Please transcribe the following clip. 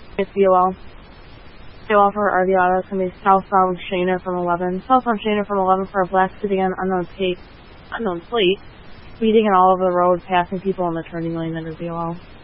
It's VOL. VOL for RV Auto is going to be southbound Shana from 11. Southbound Shana from 11 for a black sedan, unknown plate. Speeding in all over the road, passing people in the turning lane under VOL.